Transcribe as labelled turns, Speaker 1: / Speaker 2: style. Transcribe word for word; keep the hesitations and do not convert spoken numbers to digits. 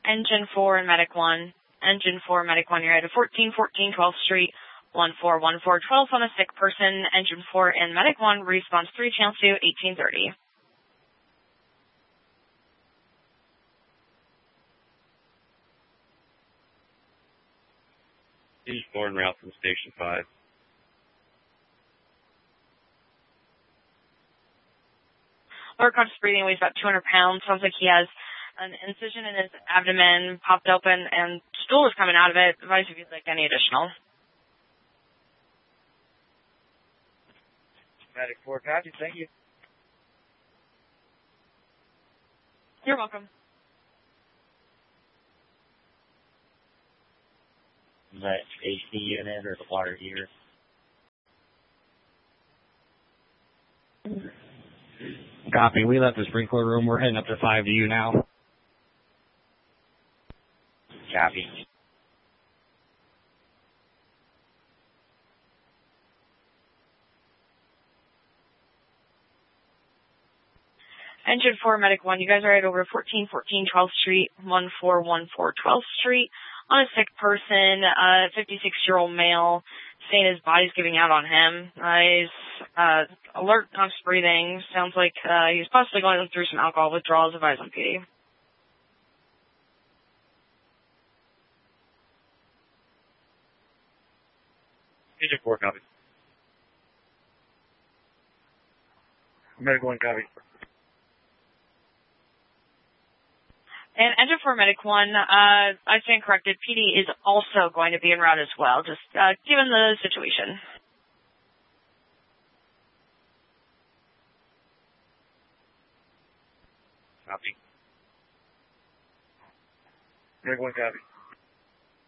Speaker 1: Engine four and Medic one. Engine four, Medic one, you're at fourteen fourteen twelfth Street, one four one four twelve on a sick person. Engine four and Medic one, response three, channel two, eighteen thirty.
Speaker 2: Engine four en route from Station five.
Speaker 1: Lower conscious breathing, weighs about two hundred pounds. Sounds like he has an incision in his abdomen, popped open, and stool is coming out of it. Advise if you'd like any additional.
Speaker 3: Medic four, copy. Thank you.
Speaker 1: You're welcome.
Speaker 3: Is that A C unit or the water heater?
Speaker 4: Copy. We left the sprinkler room. We're heading up to five to you now.
Speaker 3: Copy.
Speaker 1: Engine four, Medic one, you guys are right over fourteen fourteen twelfth Street, one four one four twelfth Street, on a sick person, a fifty-six-year-old male, saying his body's giving out on him. Uh, he's uh, alert, conscious breathing. Sounds like uh, he's possibly going through some alcohol withdrawals. Advise on P D.
Speaker 2: Engine four, copy.
Speaker 3: Medic one, copy.
Speaker 1: And Engine four, Medic one, uh, I stand corrected. P D is also going to be en route as well, just uh, given the situation.
Speaker 2: Copy.
Speaker 3: Medic one, copy.